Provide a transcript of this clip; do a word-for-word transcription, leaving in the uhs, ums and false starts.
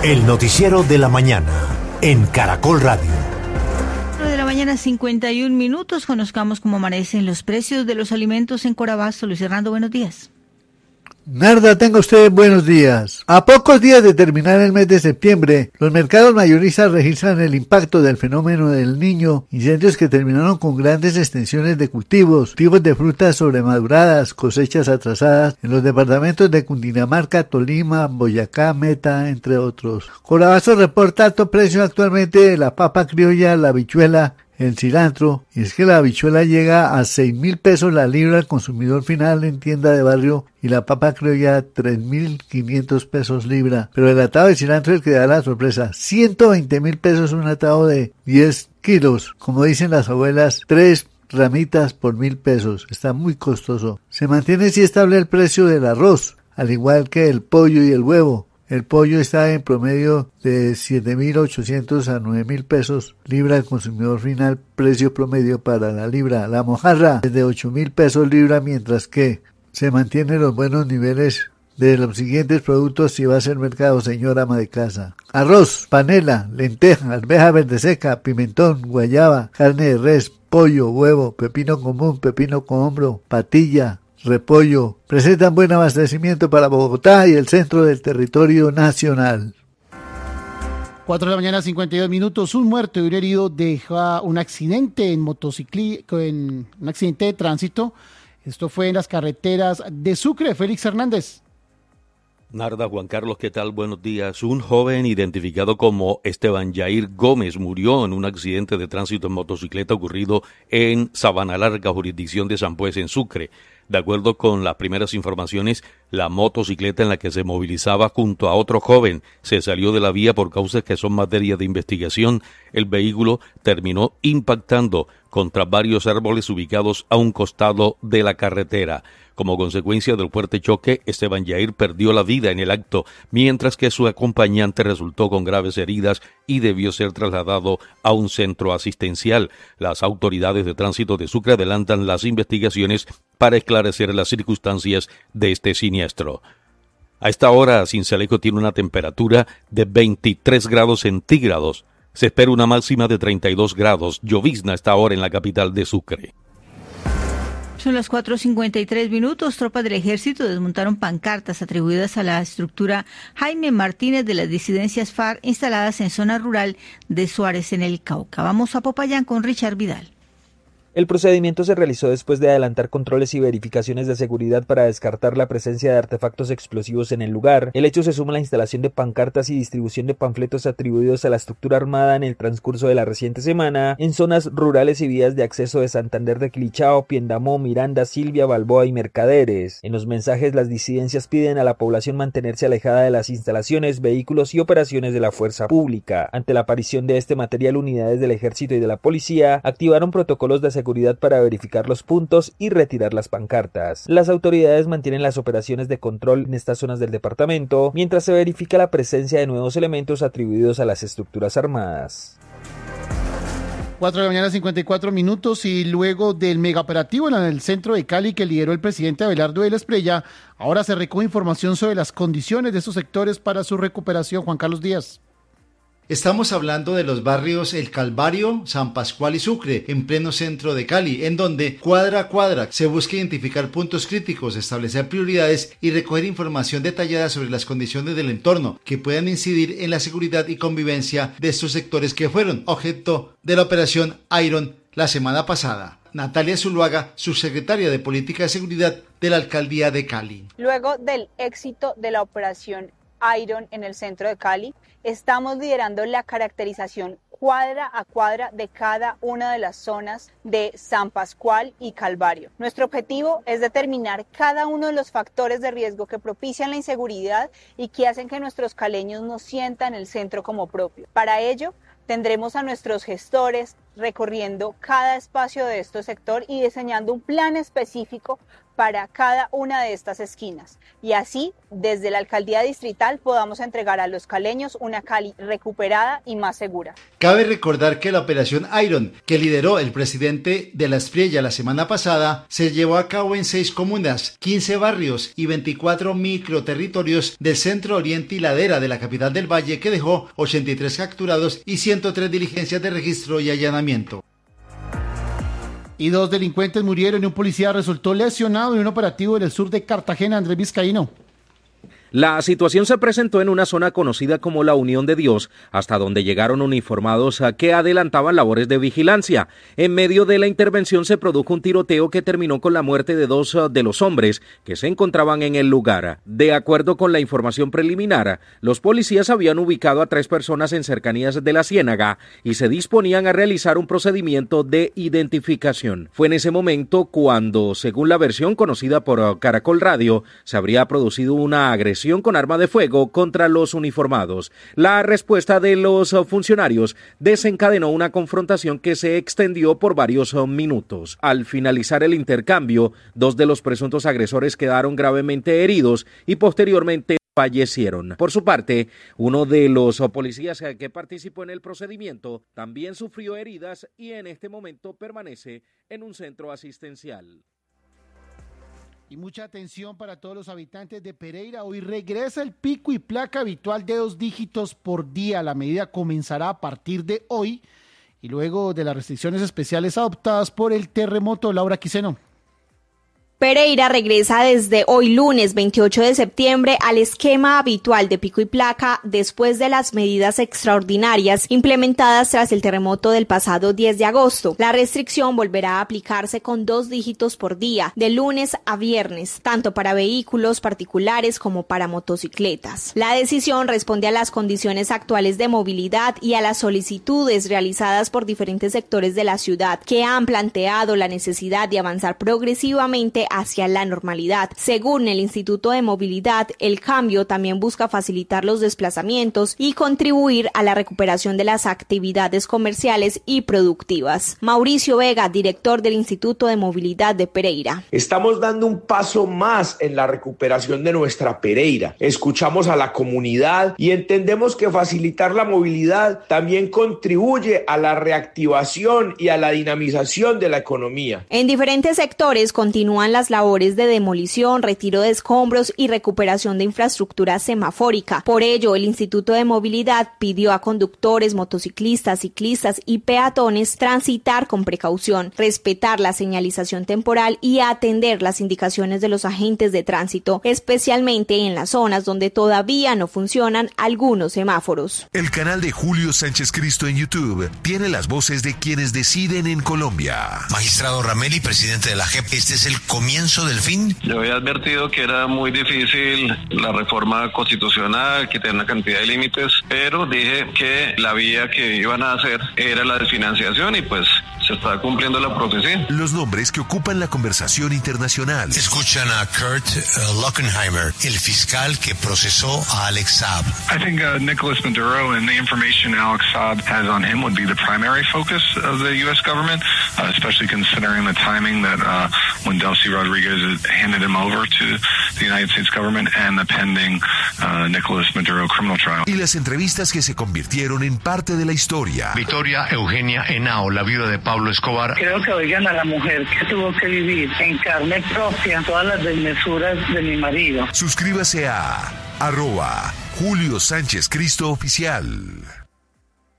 El noticiero de la mañana en Caracol Radio. De la mañana, cincuenta y un minutos. Conozcamos cómo amanecen los precios de los alimentos en Corabasto. Luis Hernando, buenos días. Narda, tenga usted buenos días. A pocos días de terminar el mes de septiembre, los mercados mayoristas registran el impacto del fenómeno del Niño, incendios que terminaron con grandes extensiones de cultivos, tipos de frutas sobremaduradas, cosechas atrasadas en los departamentos de Cundinamarca, Tolima, Boyacá, Meta, entre otros. Corabasto reporta alto precio actualmente de la papa criolla, la habichuela, el cilantro, y es que la habichuela llega a seis mil pesos la libra al consumidor final en tienda de barrio y la papa criolla a tres mil quinientos pesos libra, pero el atado de cilantro es el que da la sorpresa, ciento veinte mil pesos un atado de diez kilos, como dicen las abuelas, tres ramitas por mil pesos, está muy costoso. Se mantiene así estable el precio del arroz, al igual que el pollo y el huevo. El pollo está en promedio de siete mil ochocientos a nueve mil pesos libra al consumidor final, precio promedio para la libra. La mojarra es de ocho mil pesos libra, mientras que se mantienen los buenos niveles de los siguientes productos si va a ser mercado, señora ama de casa. Arroz, panela, lenteja, arveja verde seca, pimentón, guayaba, carne de res, pollo, huevo, pepino común, pepino con hombro, patilla, repollo, presentan buen abastecimiento para Bogotá y el centro del territorio nacional. cuatro de la mañana, cincuenta y dos minutos. Un muerto y un herido deja un accidente en motocicleta, en un accidente de tránsito. Esto fue en las carreteras de Sucre. Félix Hernández. Narda, Juan Carlos, ¿qué tal? Buenos días. Un joven identificado como Esteban Yair Gómez murió en un accidente de tránsito en motocicleta ocurrido en Sabana Larga, jurisdicción de San Pues, en Sucre. De acuerdo con las primeras informaciones, la motocicleta en la que se movilizaba junto a otro joven se salió de la vía por causas que son materia de investigación. El vehículo terminó impactando contra varios árboles ubicados a un costado de la carretera. Como consecuencia del fuerte choque, Esteban Yair perdió la vida en el acto, mientras que su acompañante resultó con graves heridas y debió ser trasladado a un centro asistencial. Las autoridades de tránsito de Sucre adelantan las investigaciones para esclarecer las circunstancias de este siniestro. A esta hora, Sincelejo tiene una temperatura de veintitrés grados centígrados. Se espera una máxima de treinta y dos grados. Llovizna a esta hora en la capital de Sucre. Son las cuatro cincuenta y tres minutos. Tropas del ejército desmontaron pancartas atribuidas a la estructura Jaime Martínez de las disidencias FARC instaladas en zona rural de Suárez, en el Cauca. Vamos a Popayán con Richard Vidal. El procedimiento se realizó después de adelantar controles y verificaciones de seguridad para descartar la presencia de artefactos explosivos en el lugar. El hecho se suma a la instalación de pancartas y distribución de panfletos atribuidos a la estructura armada en el transcurso de la reciente semana en zonas rurales y vías de acceso de Santander de Quilichao, Piendamó, Miranda, Silvia, Balboa y Mercaderes. En los mensajes, las disidencias piden a la población mantenerse alejada de las instalaciones, vehículos y operaciones de la fuerza pública. Ante la aparición de este material, unidades del ejército y de la policía activaron protocolos de seguridad seguridad para verificar los puntos y retirar las pancartas. Las autoridades mantienen las operaciones de control en estas zonas del departamento, mientras se verifica la presencia de nuevos elementos atribuidos a las estructuras armadas. cuatro de la mañana, cincuenta y cuatro minutos, y luego del megaoperativo en el centro de Cali que lideró el presidente Abelardo de la Espriella, ahora se recoge información sobre las condiciones de estos sectores para su recuperación. Juan Carlos Díaz. Estamos hablando de los barrios El Calvario, San Pascual y Sucre, en pleno centro de Cali, en donde cuadra a cuadra se busca identificar puntos críticos, establecer prioridades y recoger información detallada sobre las condiciones del entorno que puedan incidir en la seguridad y convivencia de estos sectores que fueron objeto de la operación Iron la semana pasada. Natalia Zuluaga, subsecretaria de Política de Seguridad de la Alcaldía de Cali. Luego del éxito de la operación Iron en el centro de Cali, estamos liderando la caracterización cuadra a cuadra de cada una de las zonas de San Pascual y Calvario. Nuestro objetivo es determinar cada uno de los factores de riesgo que propician la inseguridad y que hacen que nuestros caleños no sientan el centro como propio. Para ello, tendremos a nuestros gestores recorriendo cada espacio de este sector y diseñando un plan específico para cada una de estas esquinas y así desde la alcaldía distrital podamos entregar a los caleños una Cali recuperada y más segura. Cabe recordar que la operación Iron, que lideró el presidente de la Espriella la semana pasada, se llevó a cabo en seis comunas, quince barrios y veinticuatro microterritorios del centro, oriente y ladera de la capital del Valle, que dejó ochenta y tres capturados y ciento tres diligencias de registro y allanamiento. Y dos delincuentes murieron y un policía resultó lesionado en un operativo en el sur de Cartagena. Andrés Vizcaíno. La situación se presentó en una zona conocida como la Unión de Dios, hasta donde llegaron uniformados que adelantaban labores de vigilancia. En medio de la intervención se produjo un tiroteo que terminó con la muerte de dos de los hombres que se encontraban en el lugar. De acuerdo con la información preliminar, los policías habían ubicado a tres personas en cercanías de la Ciénaga y se disponían a realizar un procedimiento de identificación. Fue en ese momento cuando, según la versión conocida por Caracol Radio, se habría producido una agresión con arma de fuego contra los uniformados. La respuesta de los funcionarios desencadenó una confrontación que se extendió por varios minutos. Al finalizar el intercambio, dos de los presuntos agresores quedaron gravemente heridos y posteriormente fallecieron. Por su parte, uno de los policías que participó en el procedimiento también sufrió heridas y en este momento permanece en un centro asistencial. Y mucha atención para todos los habitantes de Pereira. Hoy regresa el pico y placa habitual de dos dígitos por día. La medida comenzará a partir de hoy y luego de las restricciones especiales adoptadas por el terremoto. Laura Quiseno. Pereira regresa desde hoy lunes veintiocho de septiembre al esquema habitual de pico y placa después de las medidas extraordinarias implementadas tras el terremoto del pasado diez de agosto. La restricción volverá a aplicarse con dos dígitos por día, de lunes a viernes, tanto para vehículos particulares como para motocicletas. La decisión responde a las condiciones actuales de movilidad y a las solicitudes realizadas por diferentes sectores de la ciudad que han planteado la necesidad de avanzar progresivamente hacia la normalidad. Según el Instituto de Movilidad, el cambio también busca facilitar los desplazamientos y contribuir a la recuperación de las actividades comerciales y productivas. Mauricio Vega, director del Instituto de Movilidad de Pereira. Estamos dando un paso más en la recuperación de nuestra Pereira. Escuchamos a la comunidad y entendemos que facilitar la movilidad también contribuye a la reactivación y a la dinamización de la economía. En diferentes sectores continúan las labores de demolición, retiro de escombros y recuperación de infraestructura semafórica. Por ello, el Instituto de Movilidad pidió a conductores, motociclistas, ciclistas y peatones transitar con precaución, respetar la señalización temporal y atender las indicaciones de los agentes de tránsito, especialmente en las zonas donde todavía no funcionan algunos semáforos. El canal de Julio Sánchez Cristo en YouTube tiene las voces de quienes deciden en Colombia. Magistrado Rameli, presidente de la J E P, este es el comienzo del fin. Yo había advertido que era muy difícil la reforma constitucional, que tenía una cantidad de límites, pero dije que la vía que iban a hacer era la de financiación y pues se está cumpliendo la profecía. Los nombres que ocupan la conversación internacional. Escuchan a Kurt uh, Lockenheimer, el fiscal que procesó a Alex Saab. I think uh, Nicolas Maduro and the information Alex Saab has on him would be the primary focus of the U S government, uh, especially considering the timing that uh, when Delcy Rodriguez handed him over to the United States government and the pending uh, Nicolas Maduro criminal trial. Y las entrevistas que se convirtieron en parte de la historia. Victoria Eugenia Henao, la viuda de Pablo Escobar. Creo que oigan a la mujer que tuvo que vivir en carne propia todas las desmesuras de mi marido. Suscríbase a arroba Julio Sánchez Cristo Oficial.